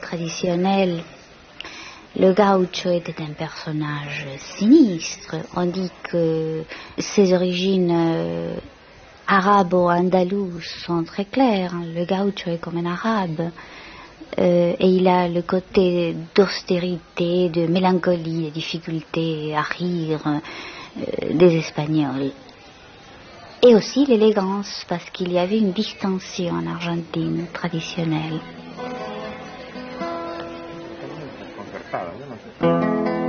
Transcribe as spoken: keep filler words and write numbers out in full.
traditionnelle, le gaucho était un personnage sinistre. On dit que ses origines euh, arabo-andalouses sont très claires. Le gaucho est comme un arabe. Euh, et il a le côté d'austérité, de mélancolie, de difficulté à rire euh, des Espagnols. Et aussi l'élégance, parce qu'il y avait une distinction en Argentine traditionnelle.